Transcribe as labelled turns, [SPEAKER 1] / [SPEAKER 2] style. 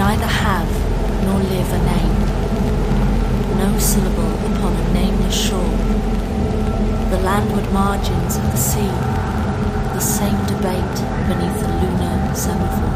[SPEAKER 1] neither have nor live a name, no syllable upon a nameless shore, the landward margins of the sea, the same debate beneath a lunar semaphore.